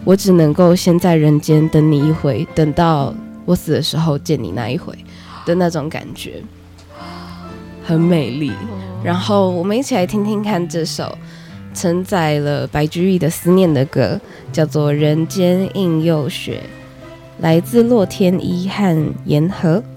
我只能够先在人间等你一回，等到我死的时候见你那一回的那种感觉，很美丽。然后我们一起来听听看这首承载了白居易的思念的歌，叫做《人间映幼雪》，来自洛天依和言和。